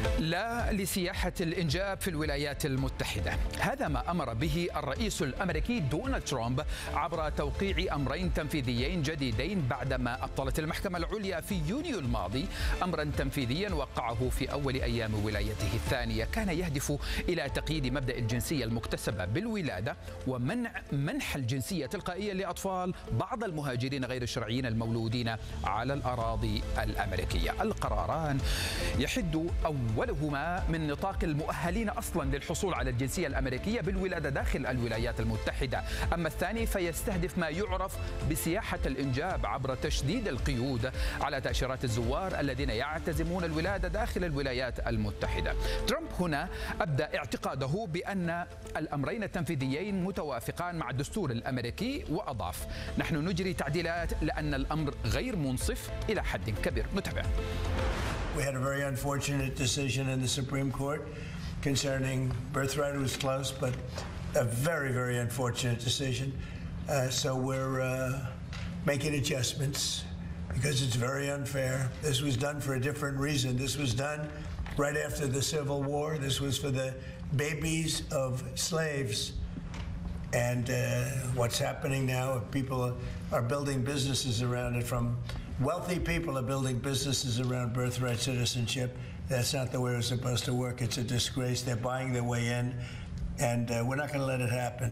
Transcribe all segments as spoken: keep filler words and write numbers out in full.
لا لسياحة الإنجاب في الولايات المتحدة. هذا ما أمر به الرئيس الأمريكي دونالد ترامب عبر توقيع أمرين تنفيذيين جديدين بعدما أبطلت المحكمة العليا في يونيو الماضي أمرا تنفيذيا وقعه في أول أيام ولايته الثانية كان يهدف إلى تقييد مبدأ الجنسية المكتسبة بالولادة ومنع منح الجنسية تلقائيا لأطفال بعض المهاجرين غير الشرعيين المولودين على الأراضي الأمريكية. القراران يحد أولهما من نطاق المؤهلين أصلا للحصول على الجنسية الأمريكية بالولادة داخل الولايات المتحدة، أما الثاني فيستهدف ما يعرف بسياحة الإنجاب عبر تشديد القيود على تأشيرات الزوار الذين يعتزمون الولادة داخل الولايات المتحدة. ترامب هنا أبدى اعتقاده بأن الأمرين التنفيذيين متوافقان مع الدستور الأمريكي وأضاف: نحن نجري تعديلات لأن الأمر غير منصف إلى حد كبير. نتابع. We had a very unfortunate decision in the Supreme Court concerning birthright. It was close, but a very, very unfortunate decision. Uh, so we're uh, making adjustments because it's very unfair. This was done for a different reason. This was done right after the Civil War. This was for the babies of slaves. And uh, what's happening now, people are building businesses around it. From wealthy people are building businesses around birthright citizenship. That's not the way it's supposed to work. It's a disgrace. They're buying their way in, and uh, we're not going to let it happen.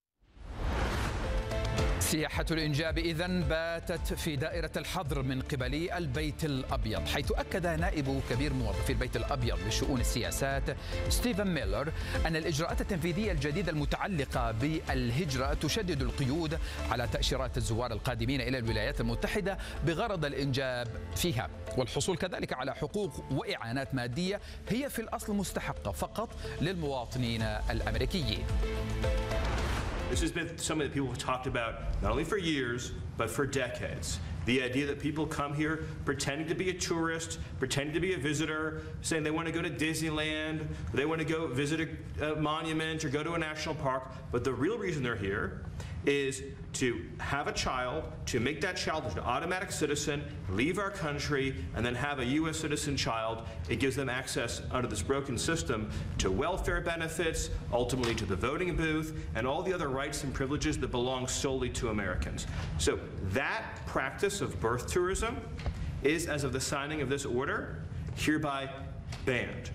سياحة الإنجاب إذن باتت في دائرة الحظر من قبل البيت الأبيض، حيث أكد نائب كبير موظفي البيت الأبيض لشؤون السياسات ستيفن ميلر أن الإجراءات التنفيذية الجديدة المتعلقة بالهجرة تشدد القيود على تأشيرات الزوار القادمين إلى الولايات المتحدة بغرض الإنجاب فيها، والحصول كذلك على حقوق وإعانات مادية هي في الأصل مستحقة فقط للمواطنين الأمريكيين. This has been something that people have talked about not only for years, but for decades. The idea that people come here pretending to be a tourist, pretending to be a visitor, saying they want to go to Disneyland, or they want to go visit a, a monument or go to a national park, but the real reason they're here is to have a child, to make that child an automatic citizen, leave our country, and then have a U S citizen child. It gives them access under this broken system to welfare benefits, ultimately to the voting booth, and all the other rights and privileges that belong solely to Americans. So that practice of birth tourism is, as of the signing of this order, hereby banned.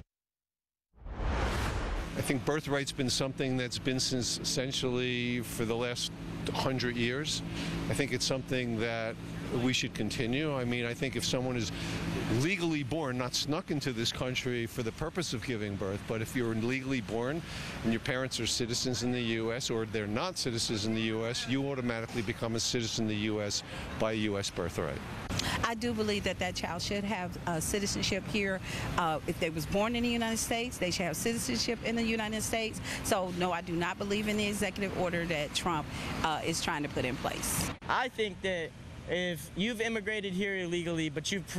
I think birthright's been something that's been since essentially for the last hundred years. I think it's something that we should continue. I mean, I think if someone is legally born, not snuck into this country for the purpose of giving birth, but if you're legally born and your parents are citizens in the U S or they're not citizens in the U S, you automatically become a citizen in the U S by a U S birthright. I do believe that that child should have uh, citizenship here. Uh, if they was born in the United States, they should have citizenship in the United States. So, no, I do not believe in the executive order that Trump uh, is trying to put in place. I think that if you've immigrated here illegally, but you've